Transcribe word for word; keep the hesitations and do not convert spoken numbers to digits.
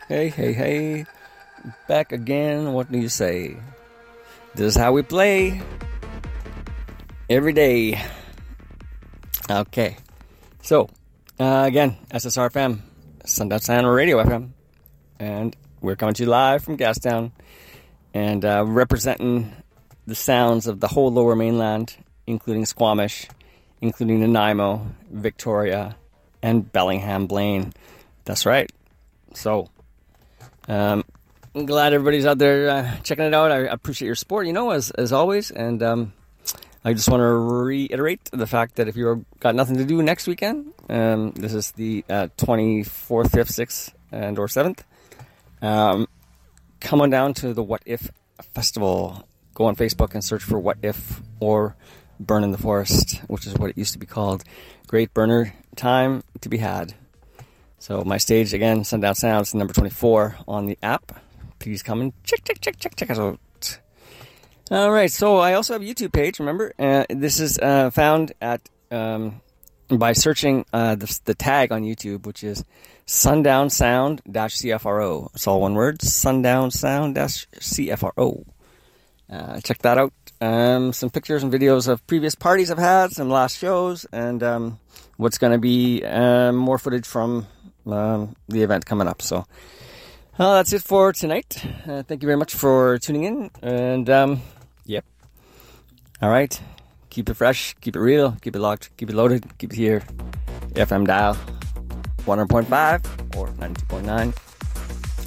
Hey, hey, hey. Back again. What do you say? This is how we play. Every day. Okay. So, uh, again, S S R F M, Sundown Sound Radio F M. And we're coming to you live from Gastown. And uh, representing the sounds of the whole Lower Mainland, including Squamish, including Nanaimo, Victoria, and Bellingham Blaine. That's right. So, um, I'm glad everybody's out there uh, checking it out. I appreciate your support, you know, as as always. And um, I just want to reiterate the fact that if you've got nothing to do next weekend, um, this is the uh, twenty-fourth, fifth, sixth, and or seventh. Um, come on down to the What If Festival. Go on Facebook and search for What If or Burn in the Forest, which is what it used to be called. Great burner time to be had. So my stage, again, Sundown Sounds, number twenty-four on the app. Please come and check, check, check, check, check us out. All right, so I also have a YouTube page, remember? Uh, this is uh, found at um, by searching uh, the, the tag on YouTube, which is Sundown Sound C F R O. It's all one word, Sundown Sound C F R O. Uh, check that out. Um, some pictures and videos of previous parties I've had, some last shows, and um, what's going to be uh, more footage from um, the event coming up. So uh, that's it for tonight. Uh, thank you very much for tuning in. And um, yep. All right. Keep it fresh. Keep it real. Keep it locked. Keep it loaded. Keep it here. F M dial one hundred point five or ninety-two point nine.